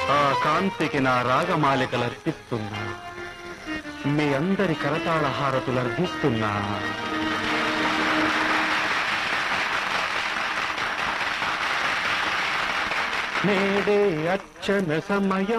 ఆ కాంతికి నా రాగమాలికలర్పిస్తున్నా, మీ అందరి కరతాళ హారతులర్పిస్తున్నా. నేడే అర్చన సమయం.